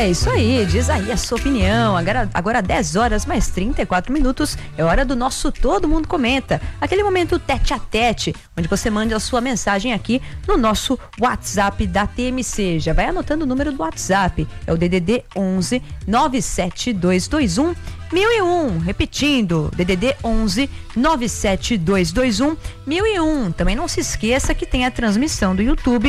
É isso aí, diz aí a sua opinião. Agora 10 horas mais 34 minutos, é hora do nosso Todo Mundo Comenta. Aquele momento tete a tete, onde você manda a sua mensagem aqui no nosso WhatsApp da TMC. Já vai anotando o número do WhatsApp, é o DDD 11 97221 1001, repetindo, DDD 11 97221 1001. Também não se esqueça que tem a transmissão do YouTube,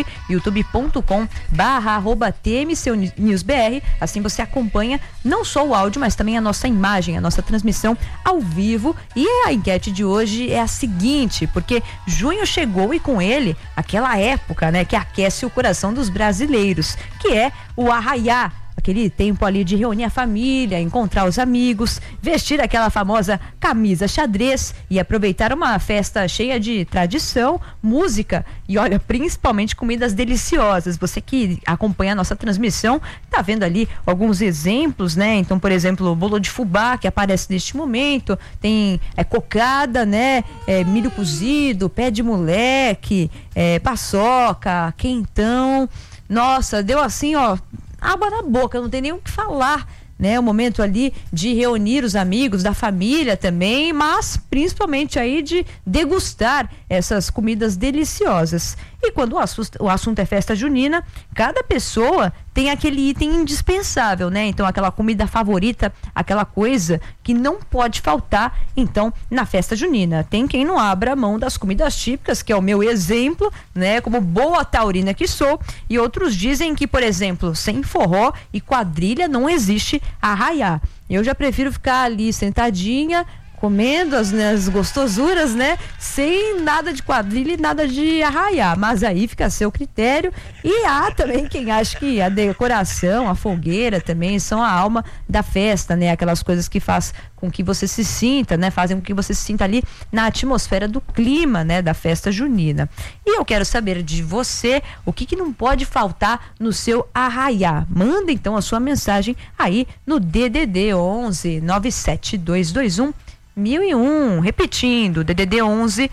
youtube.com/TMCNewsBR. Assim você acompanha não só o áudio, mas também a nossa imagem, a nossa transmissão ao vivo. E a enquete de hoje é a seguinte, porque junho chegou e com ele aquela época, né, que aquece o coração dos brasileiros, que é o arraiá. Aquele tempo ali de reunir a família, encontrar os amigos, vestir aquela famosa camisa xadrez e aproveitar uma festa cheia de tradição, música e, olha, principalmente comidas deliciosas. Você que acompanha a nossa transmissão, tá vendo ali alguns exemplos, né? Então, por exemplo, o bolo de fubá que aparece neste momento, tem cocada, né? Milho cozido, pé de moleque, paçoca, quentão. Nossa, deu assim, ó, água na boca, não tem nem o que falar, né? O momento ali de reunir os amigos da família também, mas principalmente aí de degustar essas comidas deliciosas. E quando o assunto é festa junina, cada pessoa tem aquele item indispensável, né? Então, aquela comida favorita, aquela coisa que não pode faltar, então, na festa junina. Tem quem não abra mão das comidas típicas, que é o meu exemplo, né? Como boa taurina que sou, e outros dizem que, por exemplo, sem forró e quadrilha não existe arraiá. Eu já prefiro ficar ali sentadinha, comendo as gostosuras, né? Sem nada de quadrilha e nada de arraiá, mas aí fica a seu critério. E há também quem acha que a decoração, a fogueira também são a alma da festa, né? Aquelas coisas que faz com que você se sinta, né? Fazem com que você se sinta ali na atmosfera do clima, né? Da festa junina. E eu quero saber de você, o que não pode faltar no seu arraiá. Manda então a sua mensagem aí no DDD 11 97221 1001, repetindo, DDD 11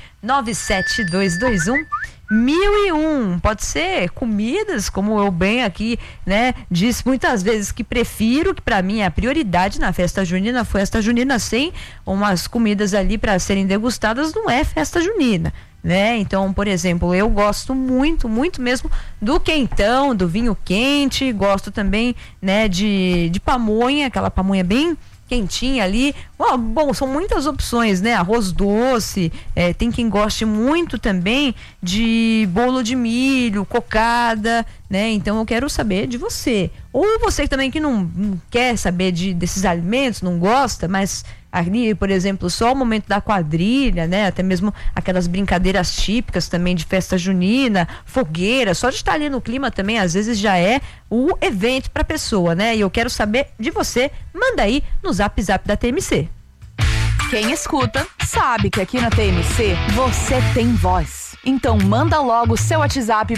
97221 1001. Pode ser comidas, como eu bem aqui, né, disse muitas vezes que prefiro, que para mim é a prioridade na festa junina. Festa junina sem umas comidas ali para serem degustadas não é festa junina, né? Então, por exemplo, eu gosto muito, muito mesmo do quentão, do vinho quente, gosto também, né, de pamonha, aquela pamonha bem quentinha ali. Bom, são muitas opções, né? Arroz doce, tem quem goste muito também de bolo de milho, cocada, né? Então eu quero saber de você. Ou você também que não quer saber desses alimentos, não gosta, mas ali, por exemplo, só o momento da quadrilha, né? Até mesmo aquelas brincadeiras típicas também de festa junina, fogueira, só de estar ali no clima também, às vezes já é o evento pra pessoa, né? E eu quero saber de você, manda aí no Zap da TMC. Quem escuta sabe que aqui na TMC você tem voz. Então manda logo o seu WhatsApp